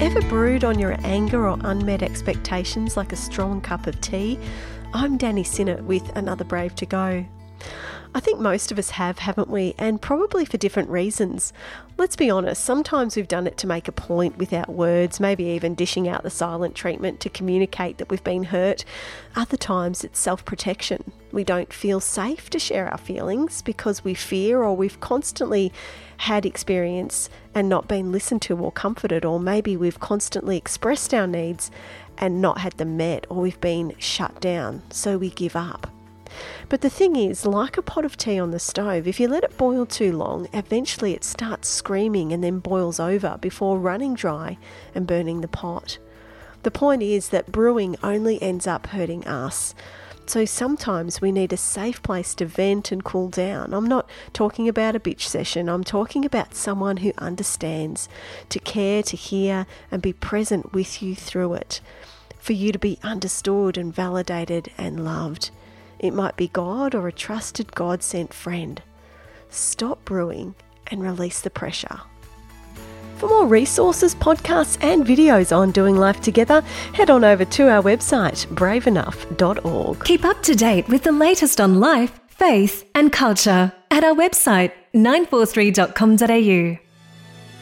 Ever brewed on your anger or unmet expectations like a strong cup of tea? I'm Danny Sinnott with Another Brave to Go. I think most of us have, haven't we? And probably for different reasons. Let's be honest, sometimes we've done it to make a point without words, maybe even dishing out the silent treatment to communicate that we've been hurt. Other times it's self-protection. We don't feel safe to share our feelings because we fear, or we've constantly had experience and not been listened to or comforted, or maybe we've constantly expressed our needs and not had them met, or we've been shut down, so we give up. But the thing is, like a pot of tea on the stove, if you let it boil too long, eventually it starts screaming and then boils over before running dry and burning the pot. The point is that brewing only ends up hurting us. So sometimes we need a safe place to vent and cool down. I'm not talking about a bitch session. I'm talking about someone who understands, to care, to hear, and be present with you through it, for you to be understood and validated and loved. It might be God or a trusted God-sent friend. Stop brewing and release the pressure. For more resources, podcasts and videos on doing life together, head on over to our website, braveenough.org. Keep up to date with the latest on life, faith and culture at our website 943.com.au.